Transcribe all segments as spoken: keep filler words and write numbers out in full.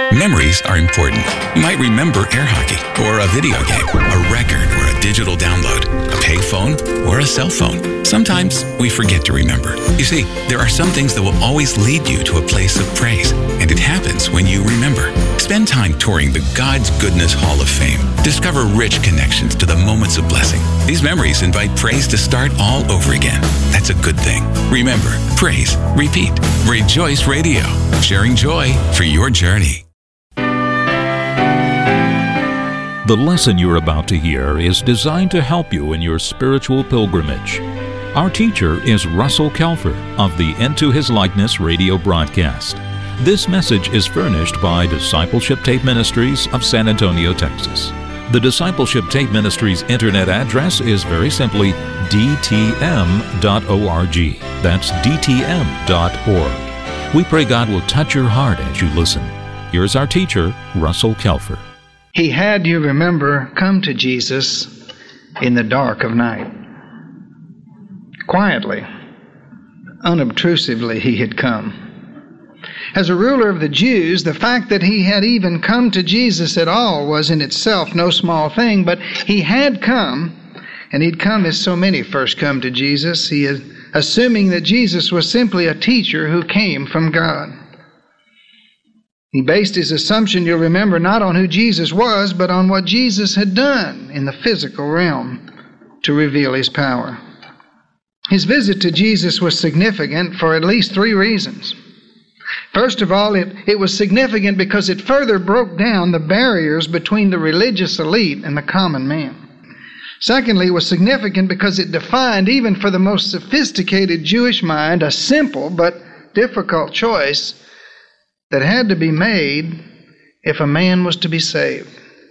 Memories are important. You might remember air hockey, or a video game, a record, or a digital download, a payphone, or a cell phone. Sometimes we forget to remember. You see, there are some things that will always lead you to a place of praise, and it happens when you remember. Spend time touring the God's Goodness Hall of Fame. Discover rich connections to the moments of blessing. These memories invite praise to start all over again. That's a good thing. Remember, praise, repeat. Rejoice Radio, sharing joy for your journey. The lesson you're about to hear is designed to help you in your spiritual pilgrimage. Our teacher is Russell Kelfer of the Into His Likeness radio broadcast. This message is furnished by Discipleship Tape Ministries of San Antonio, Texas. The Discipleship Tape Ministries internet address is very simply d t m dot org. That's d t m dot org. We pray God will touch your heart as you listen. Here's our teacher, Russell Kelfer. He had, you remember, come to Jesus in the dark of night. Quietly, unobtrusively, he had come. As a ruler of the Jews, the fact that he had even come to Jesus at all was in itself no small thing, but he had come, and he'd come as so many first come to Jesus, he is assuming that Jesus was simply a teacher who came from God. He based his assumption, you'll remember, not on who Jesus was, but on what Jesus had done in the physical realm to reveal his power. His visit to Jesus was significant for at least three reasons. First of all, it, it was significant because it further broke down the barriers between the religious elite and the common man. Secondly, it was significant because it defined, even for the most sophisticated Jewish mind, a simple but difficult choice that had to be made if a man was to be saved.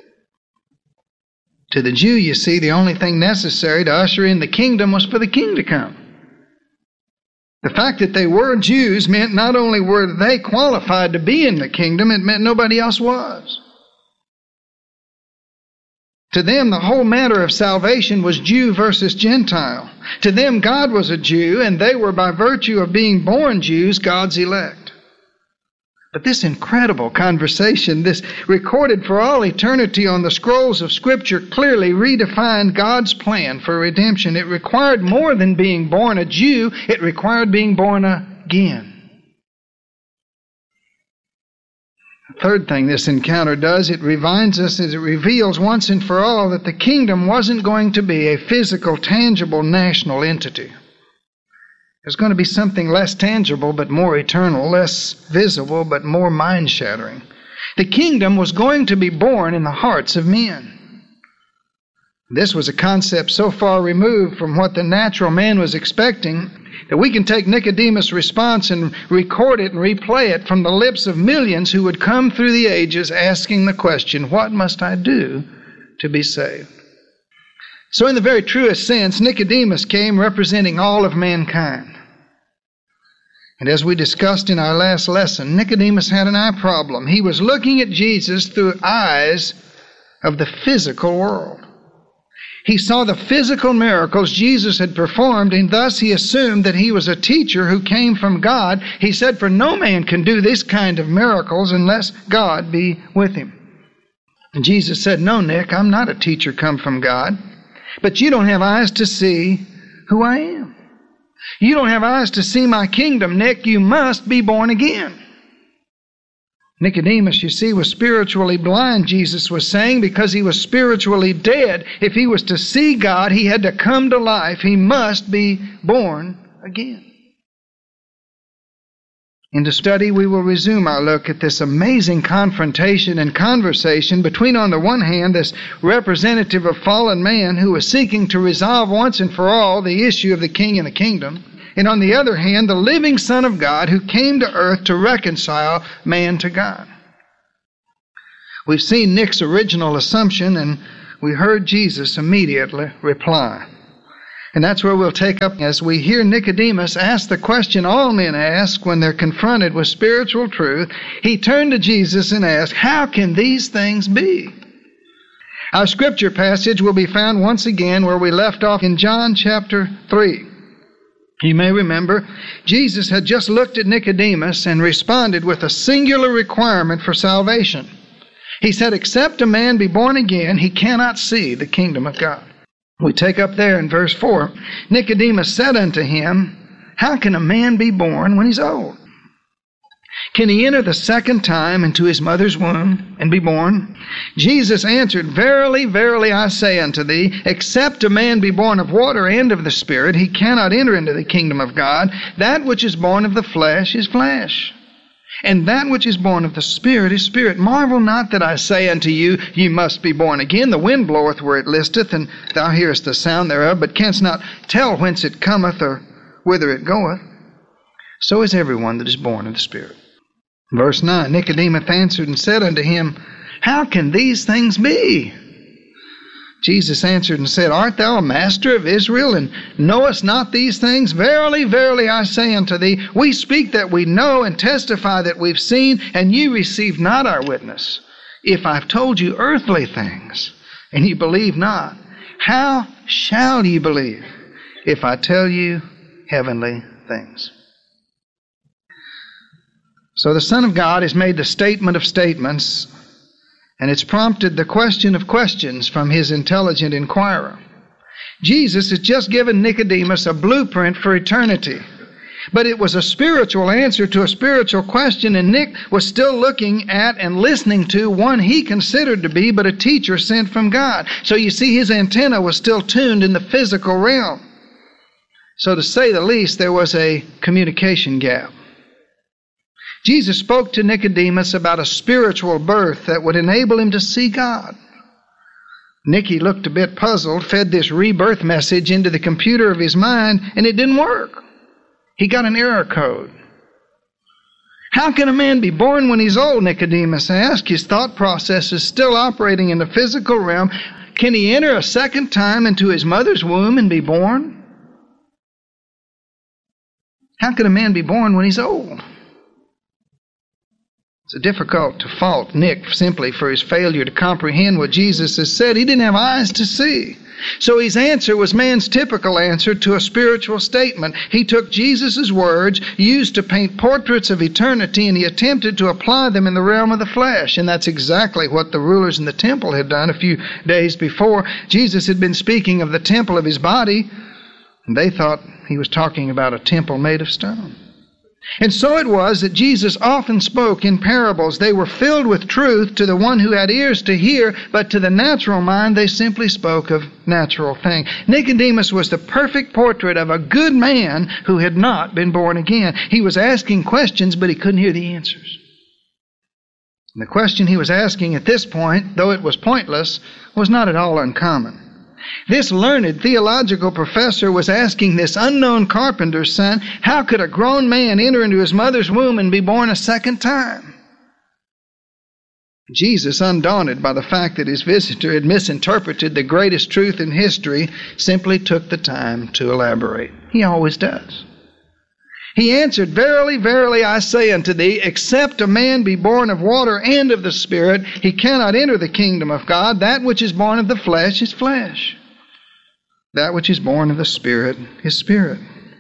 To the Jew, you see, the only thing necessary to usher in the kingdom was for the king to come. The fact that they were Jews meant not only were they qualified to be in the kingdom, it meant nobody else was. To them, the whole matter of salvation was Jew versus Gentile. To them, God was a Jew, and they were, by virtue of being born Jews, God's elect. But this incredible conversation, this recorded for all eternity on the scrolls of Scripture, clearly redefined God's plan for redemption. It required more than being born a Jew. It required being born again. The third thing this encounter does, it reminds us, as it reveals once and for all, that the kingdom wasn't going to be a physical, tangible, national entity. There's going to be something less tangible but more eternal, less visible but more mind-shattering. The kingdom was going to be born in the hearts of men. This was a concept so far removed from what the natural man was expecting that we can take Nicodemus' response and record it and replay it from the lips of millions who would come through the ages asking the question, what must I do to be saved? So in the very truest sense, Nicodemus came representing all of mankind. And as we discussed in our last lesson, Nicodemus had an eye problem. He was looking at Jesus through eyes of the physical world. He saw the physical miracles Jesus had performed, and thus he assumed that he was a teacher who came from God. He said, for no man can do this kind of miracles unless God be with him. And Jesus said, no, Nick, I'm not a teacher come from God. But you don't have eyes to see who I am. You don't have eyes to see my kingdom, Nick. You must be born again. Nicodemus, you see, was spiritually blind, Jesus was saying, because he was spiritually dead. If he was to see God, he had to come to life. He must be born again. In the study, we will resume our look at this amazing confrontation and conversation between, on the one hand, this representative of fallen man who was seeking to resolve once and for all the issue of the king and the kingdom, and on the other hand, the living Son of God who came to earth to reconcile man to God. We've seen Nick's original assumption, and we heard Jesus immediately reply. And that's where we'll take up as we hear Nicodemus ask the question all men ask when they're confronted with spiritual truth. He turned to Jesus and asked, how can these things be? Our scripture passage will be found once again where we left off in John chapter three. You may remember, Jesus had just looked at Nicodemus and responded with a singular requirement for salvation. He said, except a man be born again, he cannot see the kingdom of God. We take up there in verse four, Nicodemus said unto him, how can a man be born when he's old? Can he enter the second time into his mother's womb and be born? Jesus answered, verily, verily, I say unto thee, except a man be born of water and of the Spirit, he cannot enter into the kingdom of God. That which is born of the flesh is flesh, and that which is born of the Spirit is spirit. Marvel not that I say unto you, ye must be born again. The wind bloweth where it listeth, and thou hearest the sound thereof, but canst not tell whence it cometh or whither it goeth. So is everyone that is born of the Spirit. Verse nine, Nicodemus answered and said unto him, how can these things be? Jesus answered and said, art thou a master of Israel, and knowest not these things? Verily, verily, I say unto thee, we speak that we know, and testify that we've seen, and ye receive not our witness. If I've told you earthly things, and ye believe not, how shall ye believe if I tell you heavenly things? So the Son of God has made the statement of statements, and it's prompted the question of questions from his intelligent inquirer. Jesus has just given Nicodemus a blueprint for eternity, but it was a spiritual answer to a spiritual question, and Nick was still looking at and listening to one he considered to be but a teacher sent from God. So you see, his antenna was still tuned in the physical realm. So to say the least, there was a communication gap. Jesus spoke to Nicodemus about a spiritual birth that would enable him to see God. Nicky looked a bit puzzled, fed this rebirth message into the computer of his mind, and it didn't work. He got an error code. How can a man be born when he's old? Nicodemus asked. His thought process is still operating in the physical realm. Can he enter a second time into his mother's womb and be born? How can a man be born when he's old? It's difficult to fault Nick simply for his failure to comprehend what Jesus has said. He didn't have eyes to see. So his answer was man's typical answer to a spiritual statement. He took Jesus' words, used to paint portraits of eternity, and he attempted to apply them in the realm of the flesh. And that's exactly what the rulers in the temple had done a few days before. Jesus had been speaking of the temple of his body, and they thought he was talking about a temple made of stone. And so it was that Jesus often spoke in parables. They were filled with truth to the one who had ears to hear, but to the natural mind they simply spoke of natural things. Nicodemus was the perfect portrait of a good man who had not been born again. He was asking questions, but he couldn't hear the answers. And the question he was asking at this point, though it was pointless, was not at all uncommon. This learned theological professor was asking this unknown carpenter's son, how could a grown man enter into his mother's womb and be born a second time? Jesus, undaunted by the fact that his visitor had misinterpreted the greatest truth in history, simply took the time to elaborate. He always does. He answered, verily, verily, I say unto thee, except a man be born of water and of the Spirit, he cannot enter the kingdom of God. That which is born of the flesh is flesh. That which is born of the Spirit is spirit.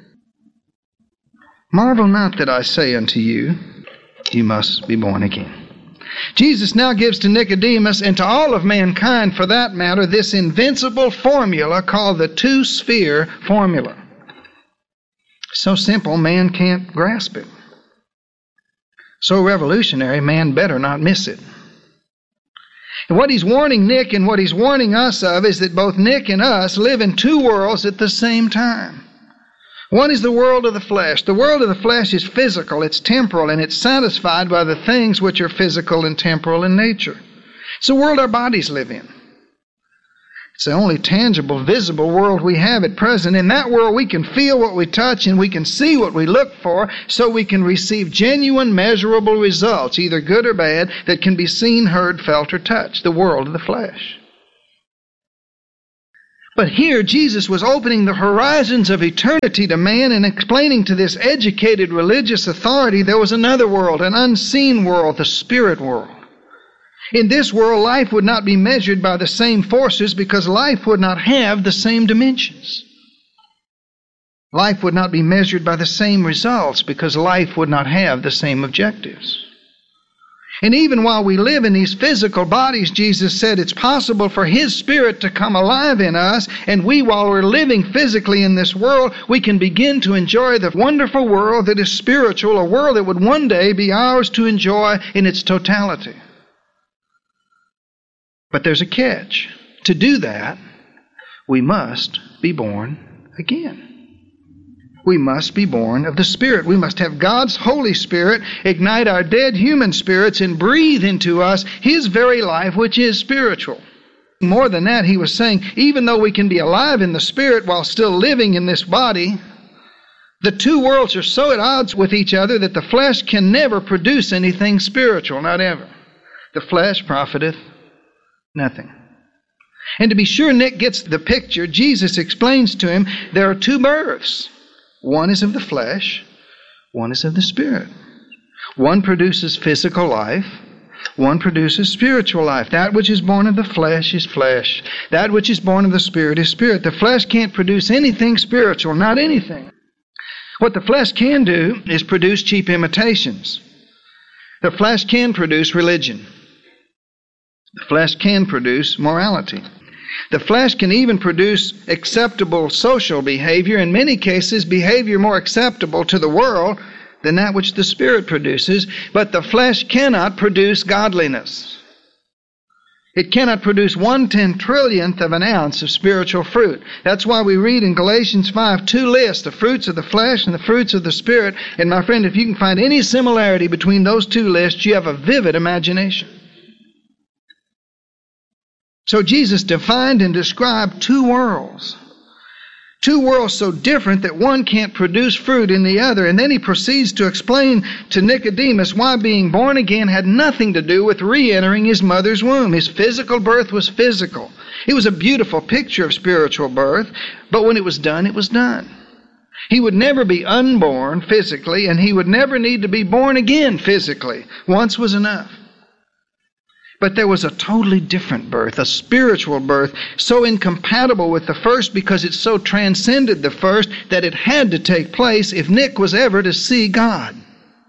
Marvel not that I say unto you, you must be born again. Jesus now gives to Nicodemus, and to all of mankind for that matter, this invincible formula called the two-sphere formula. So simple, man can't grasp it. So revolutionary, man better not miss it. And what he's warning Nick and what he's warning us of is that both Nick and us live in two worlds at the same time. One is the world of the flesh. The world of the flesh is physical, it's temporal, and it's satisfied by the things which are physical and temporal in nature. It's the world our bodies live in. It's the only tangible, visible world we have at present. In that world we can feel what we touch and we can see what we look for, so we can receive genuine, measurable results, either good or bad, that can be seen, heard, felt, or touched. The world of the flesh. But here Jesus was opening the horizons of eternity to man and explaining to this educated religious authority there was another world, an unseen world, the spirit world. In this world, life would not be measured by the same forces because life would not have the same dimensions. Life would not be measured by the same results because life would not have the same objectives. And even while we live in these physical bodies, Jesus said it's possible for His Spirit to come alive in us, and we, while we're living physically in this world, we can begin to enjoy the wonderful world that is spiritual, a world that would one day be ours to enjoy in its totality. But there's a catch. To do that, we must be born again. We must be born of the Spirit. We must have God's Holy Spirit ignite our dead human spirits and breathe into us His very life, which is spiritual. More than that, He was saying, even though we can be alive in the Spirit while still living in this body, the two worlds are so at odds with each other that the flesh can never produce anything spiritual, not ever. The flesh profiteth nothing. And to be sure Nick gets the picture, Jesus explains to him there are two births. One is of the flesh, one is of the Spirit. One produces physical life, one produces spiritual life. That which is born of the flesh is flesh. That which is born of the Spirit is spirit. The flesh can't produce anything spiritual, not anything. What the flesh can do is produce cheap imitations. The flesh can produce religion. The flesh can produce morality. The flesh can even produce acceptable social behavior, in many cases behavior more acceptable to the world than that which the Spirit produces, but the flesh cannot produce godliness. It cannot produce one ten-trillionth of an ounce of spiritual fruit. That's why we read in Galatians five two lists, the fruits of the flesh and the fruits of the Spirit. And my friend, if you can find any similarity between those two lists, you have a vivid imagination. So Jesus defined and described two worlds. Two worlds so different that one can't produce fruit in the other. And then He proceeds to explain to Nicodemus why being born again had nothing to do with re-entering his mother's womb. His physical birth was physical. It was a beautiful picture of spiritual birth, but when it was done, it was done. He would never be unborn physically, and he would never need to be born again physically. Once was enough. But there was a totally different birth, a spiritual birth, so incompatible with the first because it so transcended the first that it had to take place if Nick was ever to see God.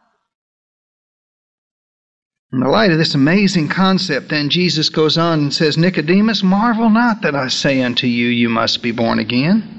In the light of this amazing concept, then Jesus goes on and says, Nicodemus, marvel not that I say unto you, you must be born again.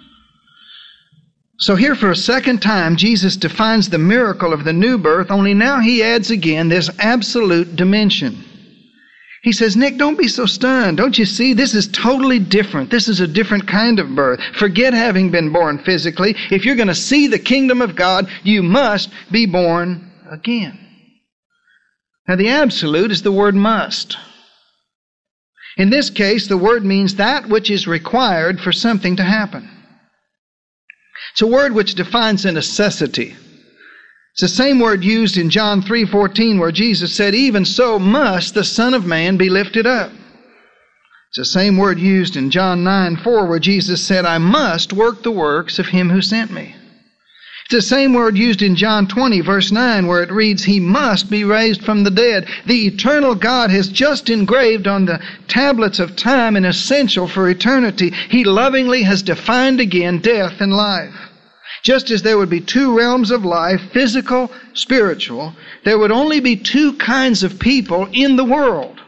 So here for a second time, Jesus defines the miracle of the new birth, only now He adds again this absolute dimension. He says, Nick, don't be so stunned. Don't you see? This is totally different. This is a different kind of birth. Forget having been born physically. If you're going to see the kingdom of God, you must be born again. Now, the absolute is the word must. In this case, the word means that which is required for something to happen. It's a word which defines a necessity. It's the same word used in John three fourteen where Jesus said, even so must the Son of Man be lifted up. It's the same word used in John nine four where Jesus said, I must work the works of Him who sent me. It's the same word used in John twenty verse nine where it reads, He must be raised from the dead. The eternal God has just engraved on the tablets of time an essential for eternity. He lovingly has defined again death and life. Just as there would be two realms of life, physical, spiritual, there would only be two kinds of people in the world.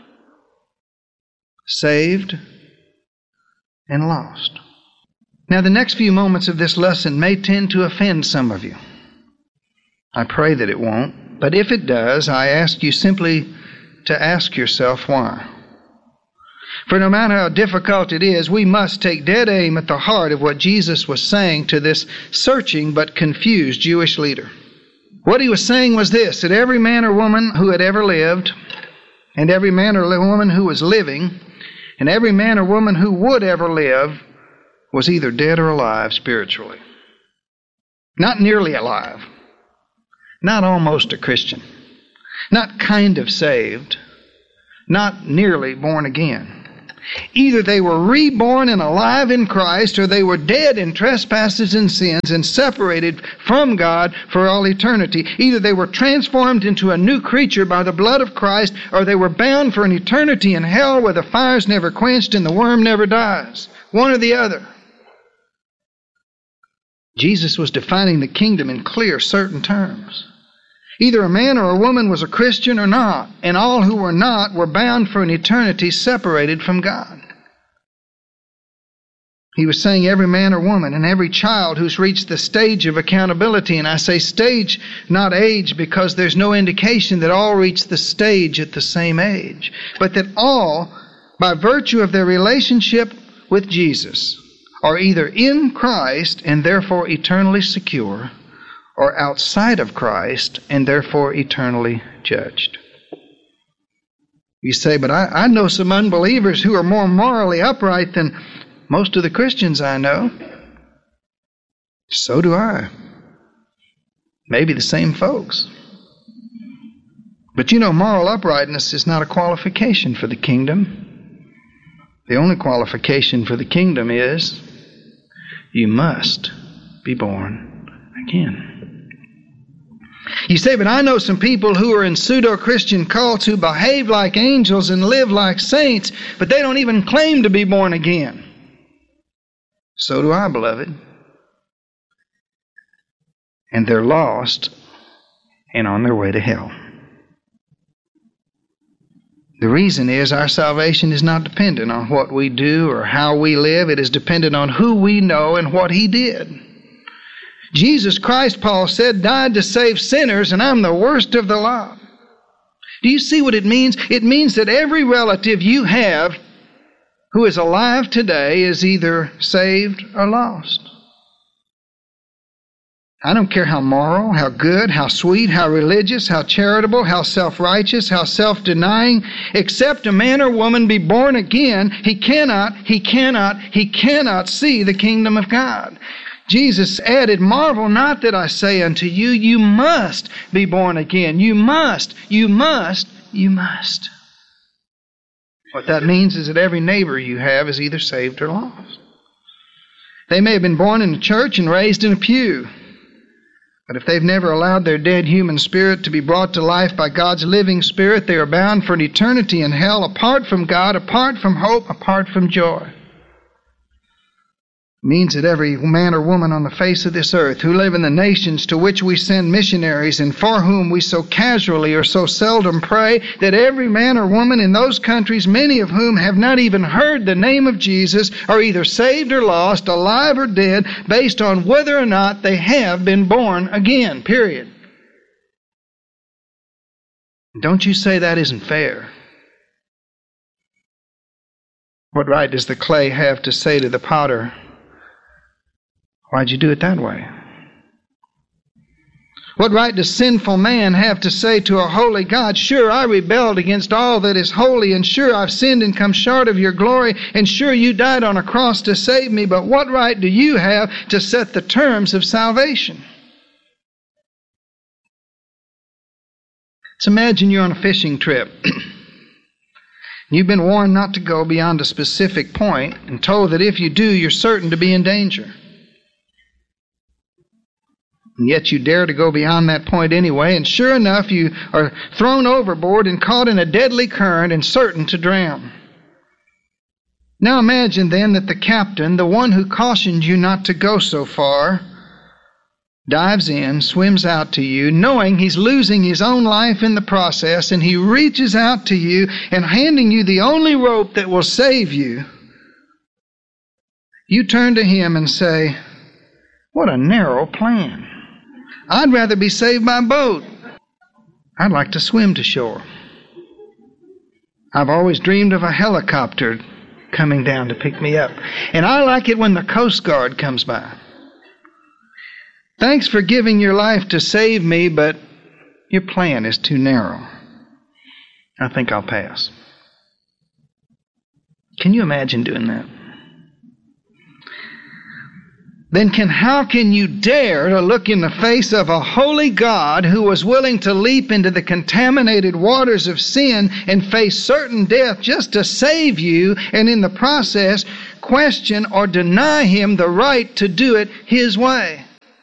Saved and lost. Now, the next few moments of this lesson may tend to offend some of you. I pray that it won't. But if it does, I ask you simply to ask yourself why. For no matter how difficult it is, we must take dead aim at the heart of what Jesus was saying to this searching but confused Jewish leader. What He was saying was this, that every man or woman who had ever lived, and every man or woman who was living, and every man or woman who would ever live, was either dead or alive spiritually. Not nearly alive. Not almost a Christian. Not kind of saved. Not nearly born again. Either they were reborn and alive in Christ, or they were dead in trespasses and sins and separated from God for all eternity. Either they were transformed into a new creature by the blood of Christ, or they were bound for an eternity in hell where the fire's never quenched and the worm never dies. One or the other. Jesus was defining the kingdom in clear, certain terms. Either a man or a woman was a Christian or not, and all who were not were bound for an eternity separated from God. He was saying every man or woman and every child who's reached the stage of accountability, and I say stage, not age, because there's no indication that all reach the stage at the same age, but that all, by virtue of their relationship with Jesus, are either in Christ and therefore eternally secure, or outside of Christ and therefore eternally judged. You say, but I, I know some unbelievers who are more morally upright than most of the Christians I know. So do I. Maybe the same folks. But you know, moral uprightness is not a qualification for the kingdom. The only qualification for the kingdom is you must be born again. You say, but I know some people who are in pseudo-Christian cults who behave like angels and live like saints, but they don't even claim to be born again. So do I, beloved. And they're lost and on their way to hell. The reason is our salvation is not dependent on what we do or how we live. It is dependent on who we know and what He did. Jesus Christ, Paul said, died to save sinners, and I'm the worst of the lot. Do you see what it means? It means that every relative you have who is alive today is either saved or lost. I don't care how moral, how good, how sweet, how religious, how charitable, how self-righteous, how self-denying, except a man or woman be born again, he cannot, he cannot, he cannot see the kingdom of God. Jesus added, marvel not that I say unto you, you must be born again. You must, you must, you must. What that means is that every neighbor you have is either saved or lost. They may have been born in a church and raised in a pew, but if they've never allowed their dead human spirit to be brought to life by God's living Spirit, they are bound for an eternity in hell, apart from God, apart from hope, apart from joy. It means that every man or woman on the face of this earth who live in the nations to which we send missionaries and for whom we so casually or so seldom pray, that every man or woman in those countries, many of whom have not even heard the name of Jesus, are either saved or lost, alive or dead, based on whether or not they have been born again, period. Don't you say that isn't fair. What right does the clay have to say to the potter, why'd you do it that way? What right does sinful man have to say to a holy God, sure, I rebelled against all that is holy, and sure, I've sinned and come short of your glory, and sure, you died on a cross to save me, but what right do you have to set the terms of salvation? Let's imagine you're on a fishing trip. You've been warned not to go beyond a specific point and told that if you do, you're certain to be in danger. And yet you dare to go beyond that point anyway, and sure enough, you are thrown overboard and caught in a deadly current and certain to drown. Now imagine then that the captain, the one who cautioned you not to go so far, dives in, swims out to you, knowing he's losing his own life in the process, and he reaches out to you and handing you the only rope that will save you. You turn to him and say, what a narrow plan. I'd rather be saved by boat. I'd like to swim to shore. I've always dreamed of a helicopter coming down to pick me up. And I like it when the Coast Guard comes by. Thanks for giving your life to save me, but your plan is too narrow. I think I'll pass. Can you imagine doing that? Then can, how can you dare to look in the face of a holy God who was willing to leap into the contaminated waters of sin and face certain death just to save you, and in the process question or deny Him the right to do it His way?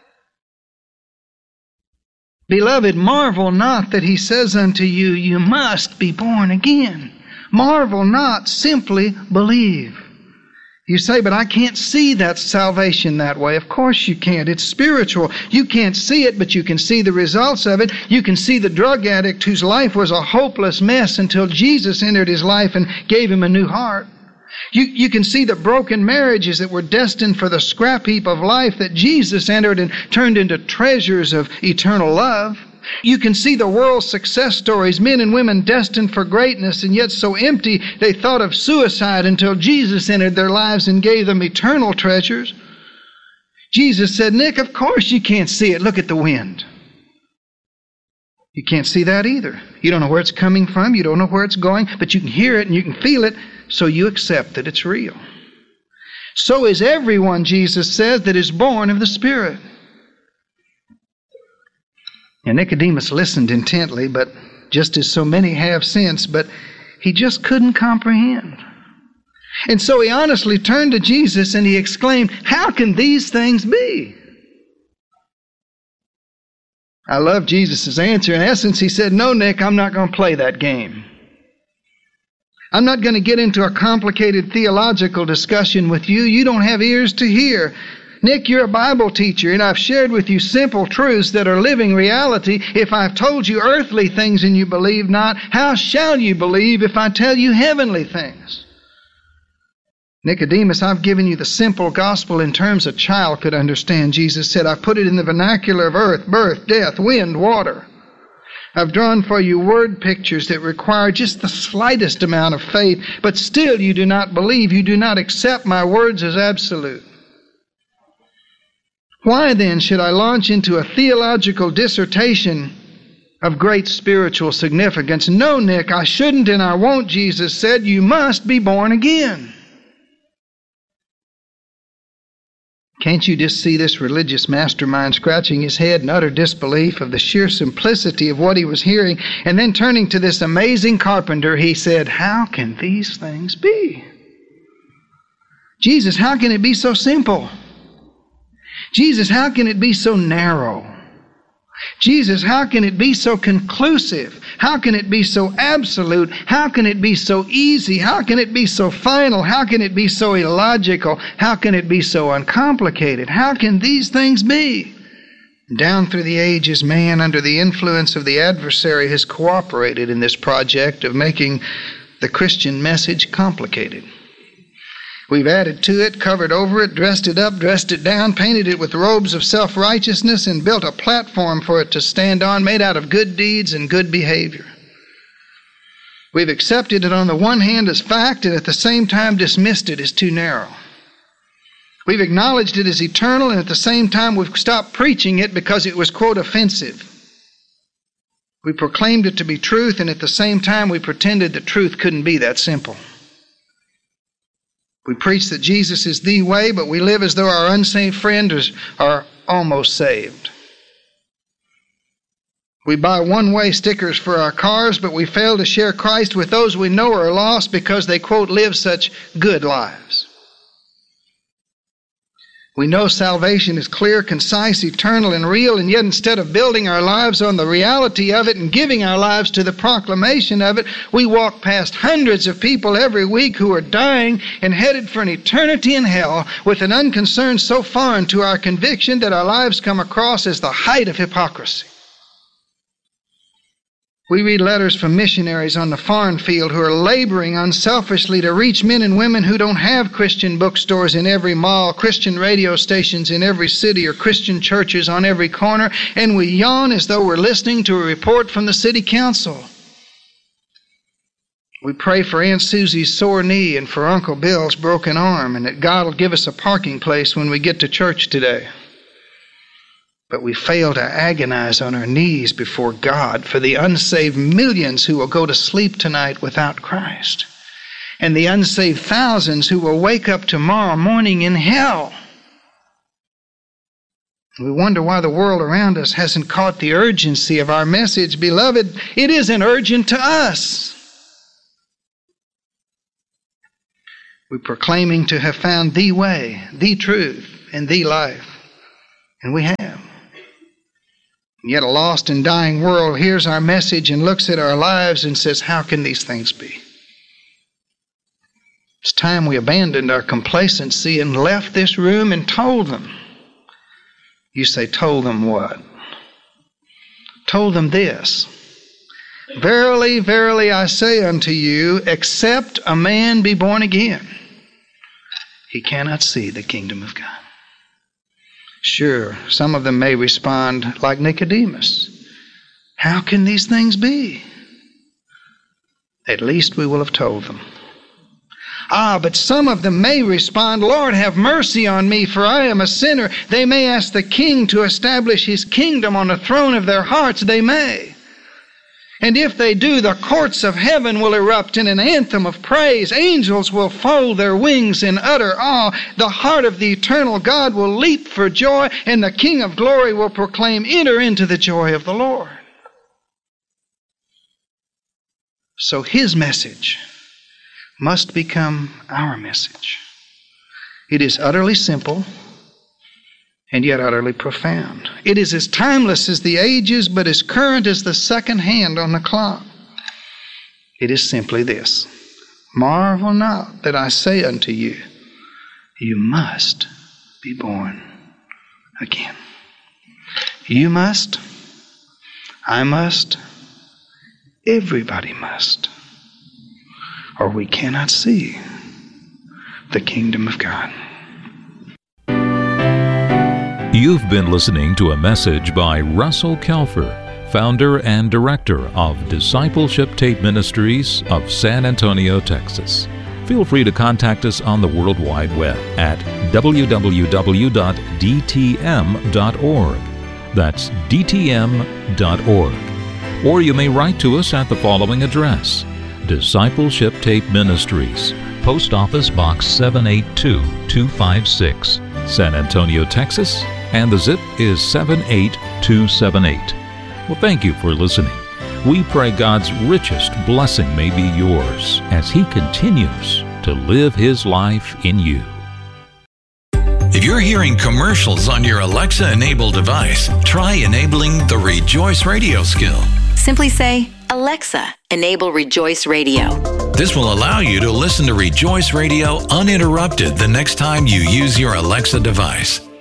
Beloved, marvel not that He says unto you, you must be born again. Marvel not, simply believe. You say, but I can't see that salvation that way. Of course you can't. It's spiritual. You can't see it, but you can see the results of it. You can see the drug addict whose life was a hopeless mess until Jesus entered his life and gave him a new heart. You, you can see the broken marriages that were destined for the scrap heap of life that Jesus entered and turned into treasures of eternal love. You can see the world's success stories, men and women destined for greatness and yet so empty they thought of suicide until Jesus entered their lives and gave them eternal treasures. Jesus said, Nick, of course you can't see it. Look at the wind. You can't see that either. You don't know where it's coming from. You don't know where it's going, but you can hear it and you can feel it, so you accept that it's real. So is everyone, Jesus says, that is born of the Spirit. And Nicodemus listened intently, but just as so many have since, but he just couldn't comprehend. And so he honestly turned to Jesus and he exclaimed, how can these things be? I love Jesus' answer. In essence, he said, no, Nick, I'm not going to play that game. I'm not going to get into a complicated theological discussion with you. You don't have ears to hear. Nick, you're a Bible teacher, and I've shared with you simple truths that are living reality. If I've told you earthly things and you believe not, how shall you believe if I tell you heavenly things? Nicodemus, I've given you the simple gospel in terms a child could understand. Jesus said, I've put it in the vernacular of earth, birth, death, wind, water. I've drawn for you word pictures that require just the slightest amount of faith, but still you do not believe. You do not accept my words as absolute. Why then should I launch into a theological dissertation of great spiritual significance? No, Nick, I shouldn't and I won't, Jesus said. You must be born again. Can't you just see this religious mastermind scratching his head in utter disbelief of the sheer simplicity of what he was hearing? And then turning to this amazing carpenter, he said, how can these things be? Jesus, how can it be so simple? Jesus, how can it be so narrow? Jesus, how can it be so conclusive? How can it be so absolute? How can it be so easy? How can it be so final? How can it be so illogical? How can it be so uncomplicated? How can these things be? Down through the ages, man, under the influence of the adversary, has cooperated in this project of making the Christian message complicated. We've added to it, covered over it, dressed it up, dressed it down, painted it with robes of self-righteousness, and built a platform for it to stand on, made out of good deeds and good behavior. We've accepted it on the one hand as fact, and at the same time dismissed it as too narrow. We've acknowledged it as eternal, and at the same time we've stopped preaching it because it was, quote, offensive. We proclaimed it to be truth, and at the same time we pretended that truth couldn't be that simple. We preach that Jesus is the way, but we live as though our unsaved friends are almost saved. We buy one-way stickers for our cars, but we fail to share Christ with those we know are lost because they, quote, live such good lives. We know salvation is clear, concise, eternal, and real, and yet instead of building our lives on the reality of it and giving our lives to the proclamation of it, we walk past hundreds of people every week who are dying and headed for an eternity in hell with an unconcern so foreign to our conviction that our lives come across as the height of hypocrisy. We read letters from missionaries on the foreign field who are laboring unselfishly to reach men and women who don't have Christian bookstores in every mall, Christian radio stations in every city, or Christian churches on every corner, and we yawn as though we're listening to a report from the city council. We pray for Aunt Susie's sore knee and for Uncle Bill's broken arm, and that God will give us a parking place when we get to church today. But we fail to agonize on our knees before God for the unsaved millions who will go to sleep tonight without Christ, and the unsaved thousands who will wake up tomorrow morning in hell. We wonder why the world around us hasn't caught the urgency of our message. Beloved, it isn't urgent to us. We're proclaiming to have found the way, the truth, and the life, and we have. Yet a lost and dying world hears our message and looks at our lives and says, how can these things be? It's time we abandoned our complacency and left this room and told them. You say, told them what? Told them this. Verily, verily, I say unto you, except a man be born again, he cannot see the kingdom of God. Sure, some of them may respond like Nicodemus. How can these things be? At least we will have told them. Ah, but some of them may respond, Lord, have mercy on me, for I am a sinner. They may ask the king to establish his kingdom on the throne of their hearts. They may. And if they do, the courts of heaven will erupt in an anthem of praise. Angels will fold their wings in utter awe. The heart of the eternal God will leap for joy, and the King of glory will proclaim, enter into the joy of the Lord. So his message must become our message. It is utterly simple and yet utterly profound. It is as timeless as the ages, but as current as the second hand on the clock. It is simply this. Marvel not that I say unto you, you must be born again. You must. I must. Everybody must. Or we cannot see the kingdom of God. You've been listening to a message by Russell Kelfer, founder and director of Discipleship Tape Ministries of San Antonio, Texas. Feel free to contact us on the World Wide Web at w w w dot d t m dot org. That's d t m dot org. Or you may write to us at the following address: Discipleship Tape Ministries, Post Office Box seven eight two two five six, San Antonio, Texas, and the zip is seven eight two seven eight. Well, thank you for listening. We pray God's richest blessing may be yours as He continues to live His life in you. If you're hearing commercials on your Alexa-enabled device, try enabling the Rejoice Radio skill. Simply say, Alexa, enable Rejoice Radio. This will allow you to listen to Rejoice Radio uninterrupted the next time you use your Alexa device.